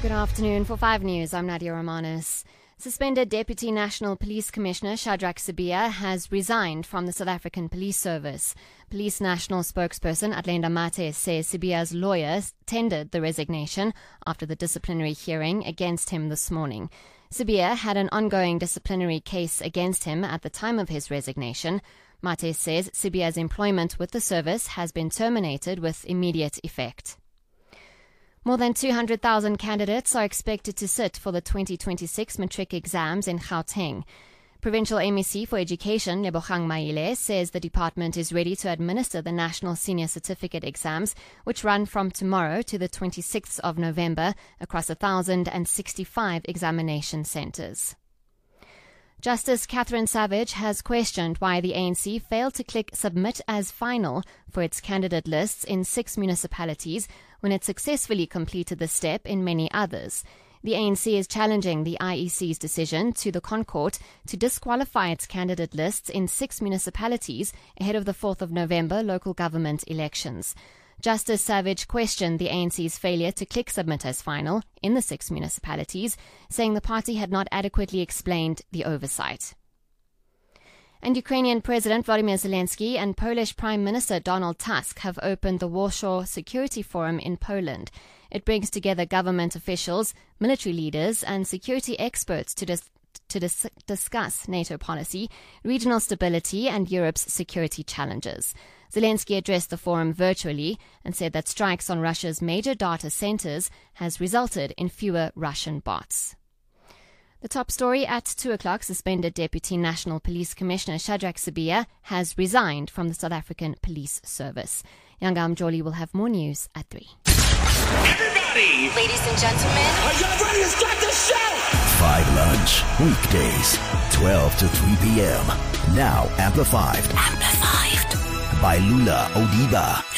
Good afternoon. For 5 News, I'm Nadia Romanis. Suspended Deputy National Police Commissioner Shadrack Sibiya has resigned from the South African Police Service. Police National spokesperson Athlenda Mathe says Sibiya's lawyers tendered the resignation after the disciplinary hearing against him this morning. Sibiya had an ongoing disciplinary case against him at the time of his resignation. Mathe says Sibiya's employment with the service has been terminated with immediate effect. More than 200,000 candidates are expected to sit for the 2026 matric exams in Gauteng. Provincial MEC for Education, Lebogang Maile, says the department is ready to administer the National Senior Certificate exams, which run from tomorrow to the 26th of November across 1,065 examination centres. Justice Catherine Savage has questioned why the ANC failed to click Submit as Final for its candidate lists in 6 municipalities when it successfully completed the step in many others. The ANC is challenging the IEC's decision to the ConCourt to disqualify its candidate lists in 6 municipalities ahead of the 4th of November local government elections. Justice Savage questioned the ANC's failure to click Submit as Final in the 6 municipalities, saying the party had not adequately explained the oversight. And Ukrainian President Volodymyr Zelensky and Polish Prime Minister Donald Tusk have opened the Warsaw Security Forum in Poland. It brings together government officials, military leaders, and security experts to discuss NATO policy, regional stability, and Europe's security challenges. Zelensky addressed the forum virtually and said that strikes on Russia's major data centers has resulted in fewer Russian bots. The top story at 2 o'clock, suspended Deputy National Police Commissioner Shadrack Sibiya has resigned from the South African Police Service. Yanga Mjoli will have more news at 3. Everybody! Ladies and gentlemen, Are you ready to start the show? 5 Lunch, weekdays, 12 to 3 p.m. Now amplified by Lula Odiba.